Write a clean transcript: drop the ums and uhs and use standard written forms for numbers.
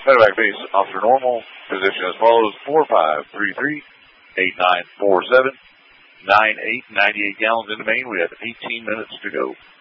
Medevac base, officer normal, position as follows, 4533-8947, 98 gallons in the main. We have 18 minutes to go.